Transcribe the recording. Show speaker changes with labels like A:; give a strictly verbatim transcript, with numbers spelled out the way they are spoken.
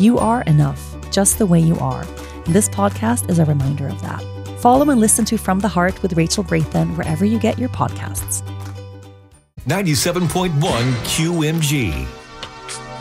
A: You are enough, just the way you are. And this podcast is a reminder of that. Follow and listen to From the Heart with Rachel Brathen wherever you get your podcasts.
B: ninety-seven point one Q M G.